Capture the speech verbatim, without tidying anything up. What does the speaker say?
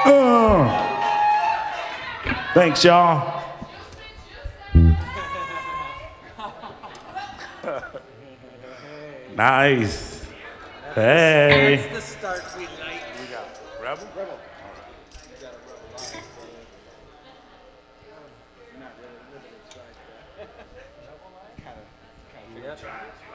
Uh. Thanks, y'all. Nice. Hey. That's the start we like. We got Rebel? Rebel. Yep.